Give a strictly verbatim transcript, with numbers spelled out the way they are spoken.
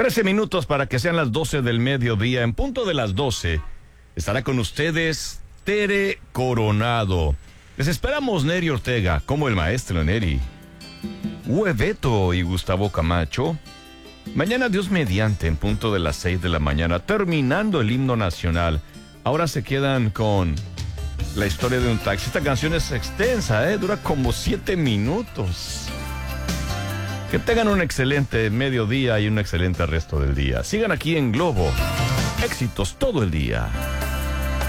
Trece minutos para que sean las doce del mediodía. En punto de las doce estará con ustedes Tere Coronado. Les esperamos Neri Ortega, como el maestro Neri, Hueveto y Gustavo Camacho. Mañana, Dios mediante, en punto de las seis de la mañana, terminando el himno nacional. Ahora se quedan con la historia de un taxi. Esta canción es extensa, ¿eh? Dura como siete minutos. Que tengan un excelente mediodía y un excelente resto del día. Sigan aquí en Globo. Éxitos todo el día.